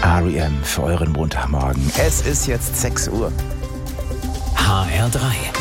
R.E.M. für euren Montagmorgen. Es ist jetzt 6 Uhr. HR3.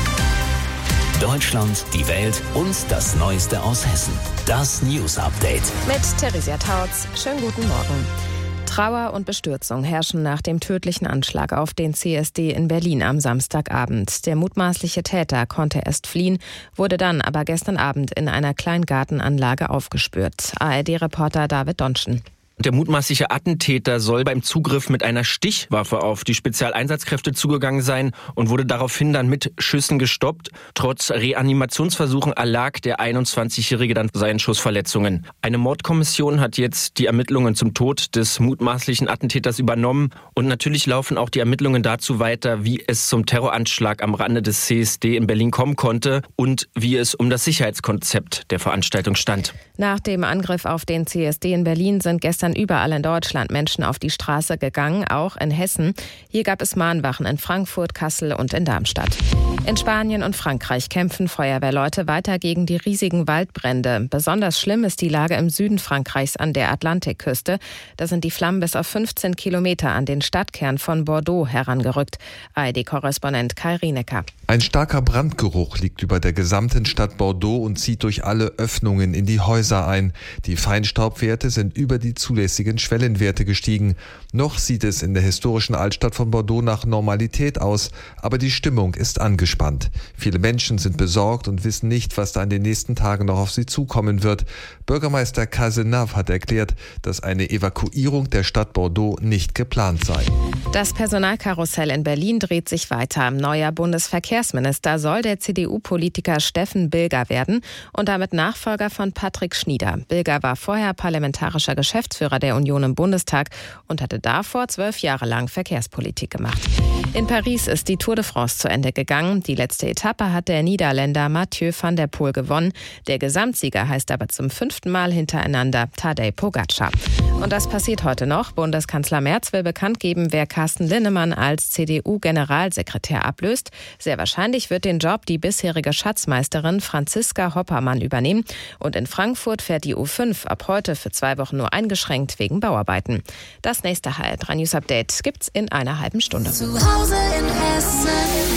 Deutschland, die Welt und das Neueste aus Hessen. Das News Update. Mit Theresia Tautz. Schönen guten Morgen. Trauer und Bestürzung herrschen nach dem tödlichen Anschlag auf den CSD in Berlin am Samstagabend. Der mutmaßliche Täter konnte erst fliehen, wurde dann aber gestern Abend in einer Kleingartenanlage aufgespürt. ARD-Reporter David Donschen. Der mutmaßliche Attentäter soll beim Zugriff mit einer Stichwaffe auf die Spezialeinsatzkräfte zugegangen sein und wurde daraufhin dann mit Schüssen gestoppt. Trotz Reanimationsversuchen erlag der 21-Jährige dann seinen Schussverletzungen. Eine Mordkommission hat jetzt die Ermittlungen zum Tod des mutmaßlichen Attentäters übernommen. Und natürlich laufen auch die Ermittlungen dazu weiter, wie es zum Terroranschlag am Rande des CSD in Berlin kommen konnte und wie es um das Sicherheitskonzept der Veranstaltung stand. Nach dem Angriff auf den CSD in Berlin sind gestern überall in Deutschland Menschen auf die Straße gegangen, auch in Hessen. Hier gab es Mahnwachen in Frankfurt, Kassel und in Darmstadt. In Spanien und Frankreich kämpfen Feuerwehrleute weiter gegen die riesigen Waldbrände. Besonders schlimm ist die Lage im Süden Frankreichs an der Atlantikküste. Da sind die Flammen bis auf 15 Kilometer an den Stadtkern von Bordeaux herangerückt. ARD-Korrespondent Kai Rienecker. Ein starker Brandgeruch liegt über der gesamten Stadt Bordeaux und zieht durch alle Öffnungen in die Häuser ein. Die Feinstaubwerte sind über die zulässigen Schwellenwerte gestiegen. Noch sieht es in der historischen Altstadt von Bordeaux nach Normalität aus, aber die Stimmung ist angespannt. Viele Menschen sind besorgt und wissen nicht, was da in den nächsten Tagen noch auf sie zukommen wird. Bürgermeister Cazenave hat erklärt, dass eine Evakuierung der Stadt Bordeaux nicht geplant sei. Das Personalkarussell in Berlin dreht sich weiter. Neuer Bundesverkehrsminister soll der CDU-Politiker Steffen Bilger werden und damit Nachfolger von Patrick Schnieder. Bilger war vorher parlamentarischer Geschäftsführer der Union im Bundestag und hatte davor 12 Jahre lang Verkehrspolitik gemacht. In Paris ist die Tour de France zu Ende gegangen. Die letzte Etappe hat der Niederländer Mathieu van der Poel gewonnen. Der Gesamtsieger heißt aber zum 5. Mal hintereinander Tadej Pogacar. Und das passiert heute noch. Bundeskanzler Merz will bekannt geben, wer Carsten Linnemann als CDU-Generalsekretär ablöst. Sehr wahrscheinlich wird den Job die bisherige Schatzmeisterin Franziska Hoppermann übernehmen. Und in Frankfurt fährt die U5 ab heute für 2 Wochen nur eingeschränkt wegen Bauarbeiten. Das nächste HR3 News Update gibt's in einer halben Stunde. Zu Hause in Hessen.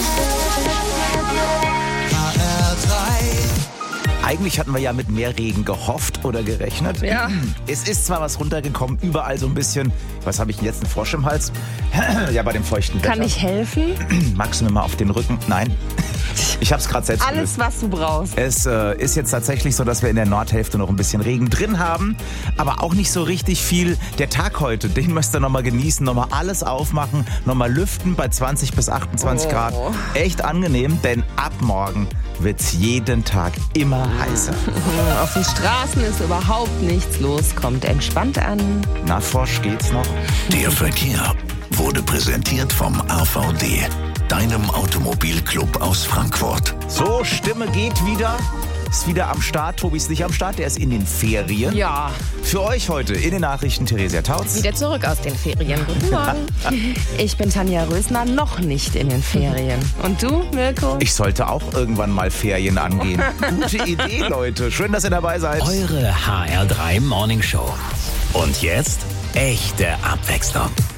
Eigentlich hatten wir ja mit mehr Regen gehofft oder gerechnet. Ja. Es ist zwar was runtergekommen, überall so ein bisschen. Was habe ich denn jetzt, einen Frosch im Hals? Ja, bei dem feuchten Wetter. Kann ich helfen? Magst du mir mal auf den Rücken? Nein. Ich habe es gerade selbst Alles, was du brauchst. Es ist jetzt tatsächlich so, dass wir in der Nordhälfte noch ein bisschen Regen drin haben, aber auch nicht so richtig viel. Der Tag heute, den müsst ihr nochmal genießen, nochmal alles aufmachen, nochmal lüften bei 20 bis 28 Grad. Echt angenehm, denn ab morgen wird's jeden Tag immer heißer. Auf den Straßen ist überhaupt nichts los. Kommt entspannt an. Na, Frosch, geht's noch? Der Verkehr wurde präsentiert vom AVD, deinem Automobilclub aus Frankfurt. So, Stimme geht wieder. Ist wieder am Start. Tobi ist nicht am Start, der ist in den Ferien. Ja. Für euch heute in den Nachrichten Theresia Tautz. Wieder zurück aus den Ferien. Guten Morgen. Ich bin Tanja Rösner, noch nicht in den Ferien. Und du, Mirko? Ich sollte auch irgendwann mal Ferien angehen. Gute Idee, Leute. Schön, dass ihr dabei seid. Eure HR3 Morning Show. Und jetzt echte Abwechslung.